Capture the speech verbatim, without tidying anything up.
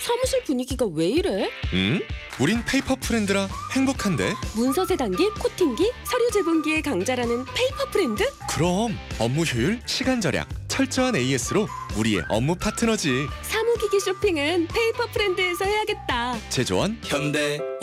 사무실 분위기가 왜 이래? 응? 우린 페이퍼 프렌드라 행복한데? 문서 세단기, 코팅기, 서류 제본기의 강자라는 페이퍼 프렌드? 그럼 업무 효율, 시간 절약, 철저한 에이에스로 우리의 업무 파트너지. 사무기기 쇼핑은 페이퍼 프렌드에서 해야겠다. 제조원 현대